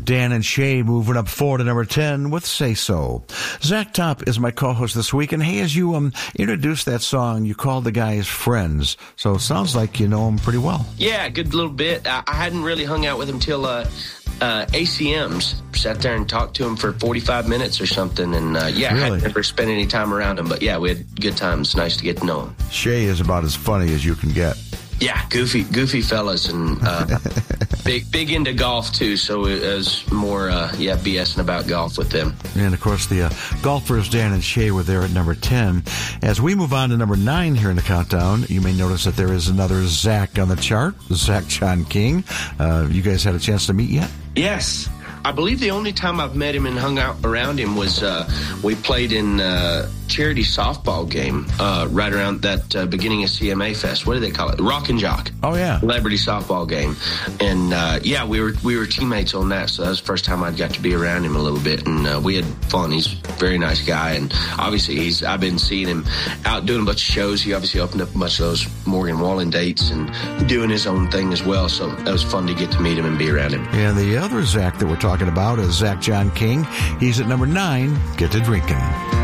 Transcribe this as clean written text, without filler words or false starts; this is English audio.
Dan and Shay moving up 4 to number 10 with Say So. Zach Top is my co-host this week, and hey, as you introduced that song, you called the guys friends, so it sounds like you know them pretty well. Yeah, good little bit. I hadn't really hung out with him till ACMs. Sat there and talked to him for 45 minutes or something, and really? I hadn't never spent any time around him, but yeah, we had good times. Nice to get to know him. Shay is about as funny as you can get. Yeah, goofy fellas, and big into golf too. So it was more BSing about golf with them. And of course, the golfers Dan and Shay were there at number 10. As we move on to number 9 here in the countdown, you may notice that there is another Zach on the chart, Zach John King. You guys had a chance to meet yet? Yes. I believe the only time I've met him and hung out around him was we played in charity softball game right around that beginning of CMA Fest. What do they call it? Rock and Jock. Oh, yeah. Celebrity softball game. And, we were teammates on that, so that was the first time I'd got to be around him a little bit, and we had fun. He's a very nice guy, and obviously I've been seeing him out doing a bunch of shows. He obviously opened up a bunch of those Morgan Wallen dates and doing his own thing as well, so that was fun to get to meet him and be around him. And the other Zach that we're talking about is Zach John King. He's at number 9, Get to Drinking.